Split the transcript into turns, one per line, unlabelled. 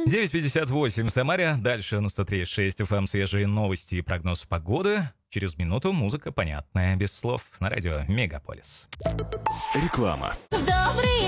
9:58 в Самаре. Дальше на 103.6 FM свежие новости и прогноз погоды. Через минуту музыка, понятная без слов, на радио Мегаполис.
Реклама.
В добрые